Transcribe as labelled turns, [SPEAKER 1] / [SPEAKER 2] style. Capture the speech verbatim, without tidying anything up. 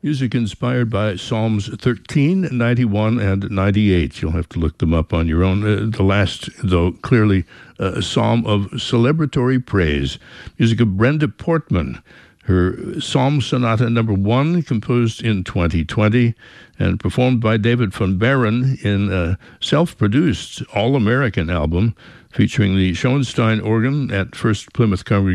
[SPEAKER 1] Music inspired by Psalms thirteen, ninety-one, and ninety-eight. You'll have to look them up on your own. Uh, the last, though, clearly uh, a psalm of celebratory praise. Music of Brenda Portman. Her Psalm Sonata number one, composed in twenty twenty and performed by David Van Baron in a self-produced All-American album featuring the Schoenstein organ at First Plymouth Congregation